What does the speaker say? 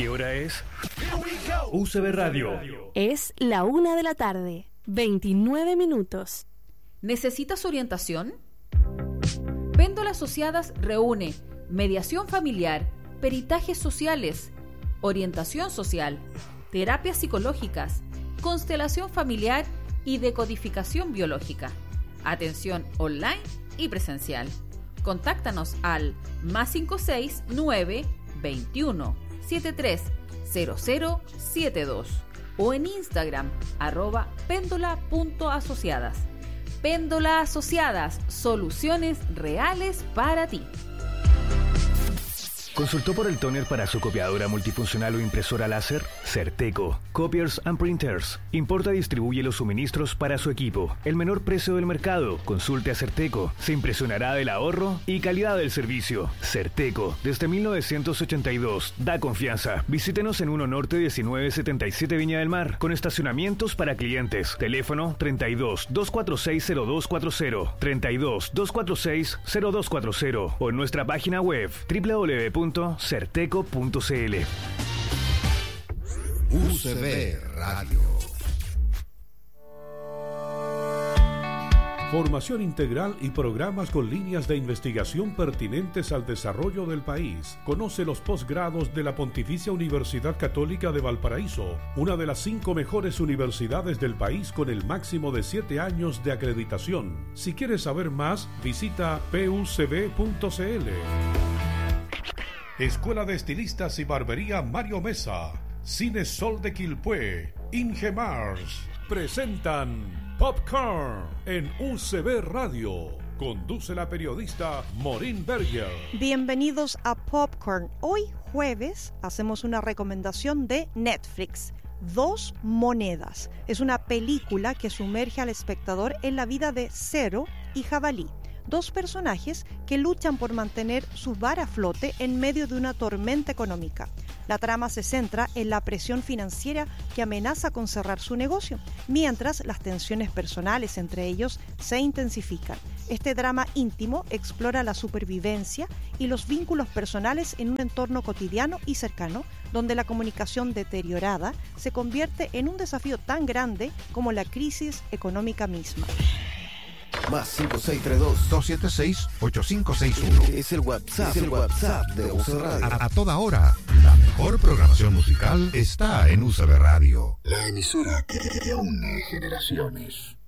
¿Qué hora es? UCB Radio. Es la 1:00 p.m, 29 minutos. ¿Necesitas orientación? Péndola Asociadas reúne mediación familiar, peritajes sociales, orientación social, terapias psicológicas, constelación familiar y decodificación biológica. Atención online y presencial. Contáctanos al +569 21 73 0072 o en Instagram @péndola.asociadas. Péndola Asociadas, soluciones reales para ti. ¿Consultó por el tóner para su copiadora multifuncional o impresora láser? Certeco. Copiers and Printers. Importa y distribuye los suministros para su equipo. El menor precio del mercado. Consulte a Certeco. Se impresionará del ahorro y calidad del servicio. Certeco. Desde 1982. Da confianza. Visítenos en 1 Norte 1977 Viña del Mar. Con estacionamientos para clientes. Teléfono 32 246 0240. 32 246 0240. O en nuestra página web www.certeco.cl. UCB Radio. Formación integral y programas con líneas de investigación pertinentes al desarrollo del país. Conoce los posgrados de la Pontificia Universidad Católica de Valparaíso, una de las 5 mejores universidades del país con el máximo de 7 años de acreditación. Si quieres saber más, visita pucb.cl. Escuela de Estilistas y Barbería Mario Mesa, Cine Sol de Quilpué, Ingemars, presentan Popcorn en UCB Radio. Conduce la periodista Maureen Berger. Bienvenidos a Popcorn. Hoy jueves hacemos una recomendación de Netflix. 2 monedas. Es una película que sumerge al espectador en la vida de Cero y Jabalí. 2 personajes que luchan por mantener su vara a flote en medio de una tormenta económica. La trama se centra en la presión financiera que amenaza con cerrar su negocio, mientras las tensiones personales entre ellos se intensifican. Este drama íntimo explora la supervivencia y los vínculos personales en un entorno cotidiano y cercano, donde la comunicación deteriorada se convierte en un desafío tan grande como la crisis económica misma. +562-276-8561. Es el WhatsApp de UCB Radio. A toda hora, la mejor programación musical está en UCB Radio. La emisora que une generaciones.